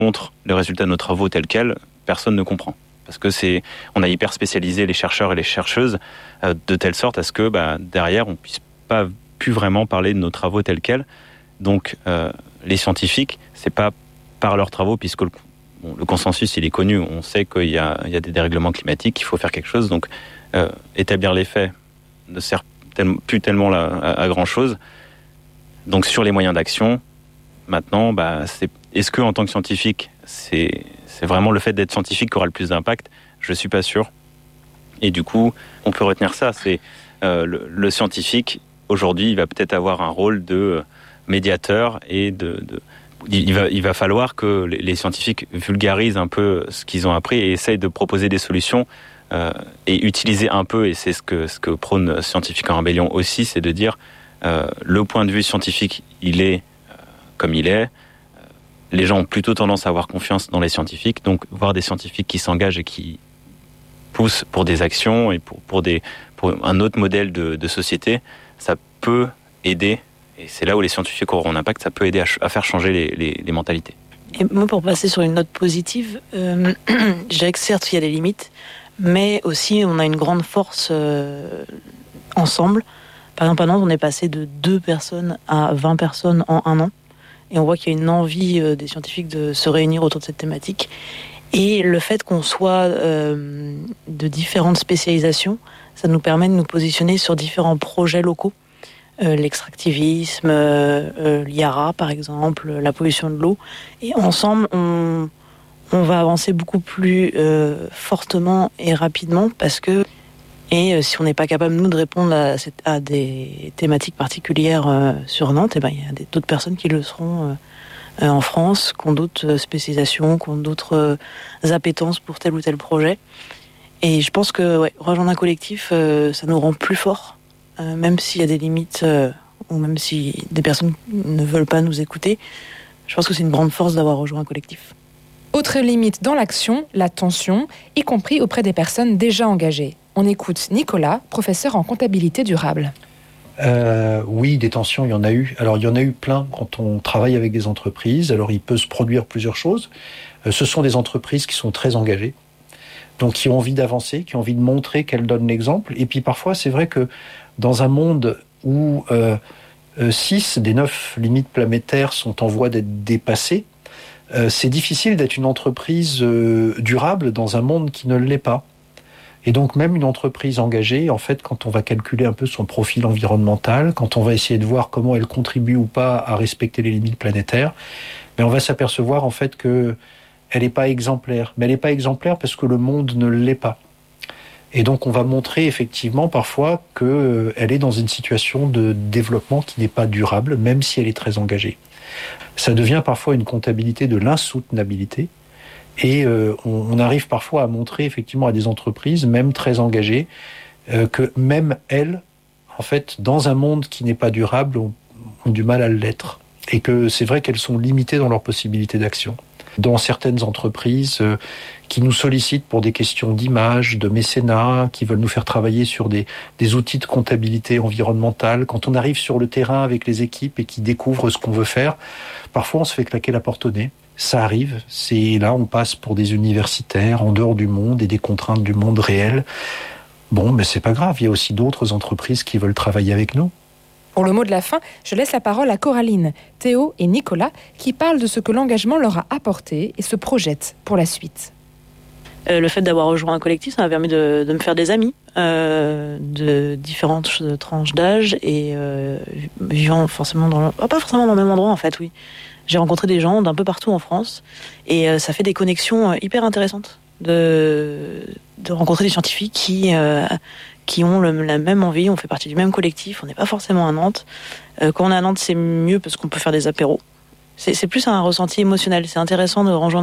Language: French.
montre le résultat de nos travaux tel quel, personne ne comprend. Parce que on a hyper spécialisé les chercheurs et les chercheuses de telle sorte à ce que derrière, on ne puisse pas plus vraiment parler de nos travaux tels quels. Donc, les scientifiques, c'est pas par leurs travaux, puisque le consensus, il est connu. On sait qu'il y a des dérèglements climatiques, qu'il faut faire quelque chose. Donc, établir les faits ne sert plus tellement à grand-chose. Donc, sur les moyens d'action, maintenant, est-ce que en tant que scientifique, c'est vraiment le fait d'être scientifique qui aura le plus d'impact? Je suis pas sûr. Et du coup, on peut retenir ça. C'est le scientifique, aujourd'hui, il va peut-être avoir un rôle de médiateur et il va falloir que les scientifiques vulgarisent un peu ce qu'ils ont appris et essayent de proposer des solutions et utiliser un peu, et c'est ce que prône Scientifiques en Rébellion aussi, c'est de dire le point de vue scientifique, il est comme il est. Les gens ont plutôt tendance à avoir confiance dans les scientifiques, donc voir des scientifiques qui s'engagent et qui poussent pour des actions et pour un autre modèle de société, ça peut aider, et c'est là où les scientifiques auront un impact, ça peut aider à faire changer les mentalités. Et moi, pour passer sur une note positive, je dirais que certes, il y a des limites, mais aussi on a une grande force ensemble. Par exemple, à Nantes, on est passé de 2 personnes à 20 personnes en 1 an. Et on voit qu'il y a une envie des scientifiques de se réunir autour de cette thématique. Et le fait qu'on soit de différentes spécialisations, ça nous permet de nous positionner sur différents projets locaux. L'extractivisme, l'IARA par exemple, la pollution de l'eau. Et ensemble, on va avancer beaucoup plus fortement et rapidement parce que... Et si on n'est pas capable, nous, de répondre à des thématiques particulières sur Nantes, il y a d'autres personnes qui le seront en France, qui ont d'autres spécialisations, qui ont d'autres appétences pour tel ou tel projet. Et je pense que rejoindre un collectif, ça nous rend plus forts, même s'il y a des limites, ou même si des personnes ne veulent pas nous écouter. Je pense que c'est une grande force d'avoir rejoint un collectif. Autre limite dans l'action, la tension, y compris auprès des personnes déjà engagées. On écoute Nicolas, professeur en comptabilité durable. Oui, des tensions, il y en a eu. Alors, il y en a eu plein quand on travaille avec des entreprises. Alors, il peut se produire plusieurs choses. Ce sont des entreprises qui sont très engagées, donc qui ont envie d'avancer, qui ont envie de montrer qu'elles donnent l'exemple. Et puis, parfois, c'est vrai que dans un monde où 6 des 9 limites planétaires sont en voie d'être dépassées, c'est difficile d'être une entreprise durable dans un monde qui ne l'est pas. Et donc même une entreprise engagée, en fait, quand on va calculer un peu son profil environnemental, quand on va essayer de voir comment elle contribue ou pas à respecter les limites planétaires, on va s'apercevoir en fait que elle n'est pas exemplaire. Mais elle n'est pas exemplaire parce que le monde ne l'est pas. Et donc on va montrer effectivement parfois qu'elle est dans une situation de développement qui n'est pas durable, même si elle est très engagée. Ça devient parfois une comptabilité de l'insoutenabilité. Et on arrive parfois à montrer effectivement à des entreprises, même très engagées, que même elles, en fait, dans un monde qui n'est pas durable, ont du mal à l'être. Et que c'est vrai qu'elles sont limitées dans leurs possibilités d'action. Dans certaines entreprises qui nous sollicitent pour des questions d'image, de mécénat, qui veulent nous faire travailler sur des outils de comptabilité environnementale, quand on arrive sur le terrain avec les équipes et qui découvrent ce qu'on veut faire, parfois on se fait claquer la porte au nez. Ça arrive, c'est là on passe pour des universitaires en dehors du monde et des contraintes du monde réel. Bon, mais c'est pas grave, il y a aussi d'autres entreprises qui veulent travailler avec nous. Pour le mot de la fin, je laisse la parole à Coraline, Théo et Nicolas qui parlent de ce que l'engagement leur a apporté et se projettent pour la suite. Le fait d'avoir rejoint un collectif, ça m'a permis de me faire des amis de différentes tranches d'âge et vivant forcément pas forcément dans le même endroit en fait, oui. J'ai rencontré des gens d'un peu partout en France et ça fait des connexions hyper intéressantes de rencontrer des scientifiques qui ont la même envie, on fait partie du même collectif, on n'est pas forcément à Nantes. Quand on est à Nantes, c'est mieux parce qu'on peut faire des apéros. C'est plus un ressenti émotionnel, c'est intéressant de rejoindre